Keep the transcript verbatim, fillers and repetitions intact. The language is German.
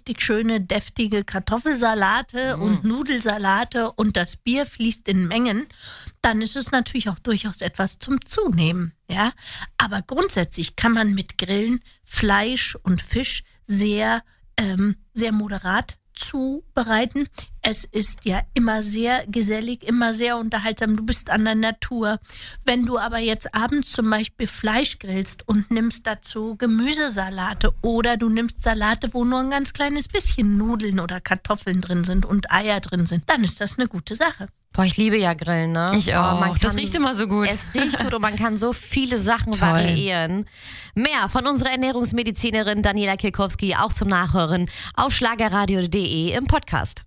richtig schöne, deftige Kartoffelsalate mm. und Nudelsalate und das Bier fließt in Mengen, dann ist es natürlich auch durchaus etwas zum Zunehmen. Ja? Aber grundsätzlich kann man mit Grillen Fleisch und Fisch sehr, ähm, sehr moderat zubereiten. Es ist ja immer sehr gesellig, immer sehr unterhaltsam. Du bist an der Natur. Wenn du aber jetzt abends zum Beispiel Fleisch grillst und nimmst dazu Gemüsesalate oder du nimmst Salate, wo nur ein ganz kleines bisschen Nudeln oder Kartoffeln drin sind und Eier drin sind, dann ist das eine gute Sache. Boah, ich liebe ja Grillen, ne? Ich auch. Oh, man kann, das riecht immer so gut. Es riecht gut und man kann so viele Sachen Toll. variieren. Mehr von unserer Ernährungsmedizinerin Daniela Kielkowski auch zum Nachhören auf schlagerradio punkt de im Podcast.